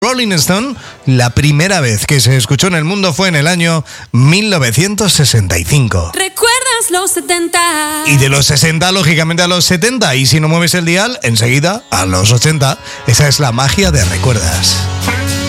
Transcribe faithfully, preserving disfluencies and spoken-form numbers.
Rolling Stone, la primera vez que se escuchó en el mundo fue en el año mil novecientos sesenta y cinco. ¿Recuerdas los setenta? Y de los sesenta, lógicamente, a los setenta. Y si no mueves el dial, enseguida a los ochenta. Esa es la magia de Recuerdas.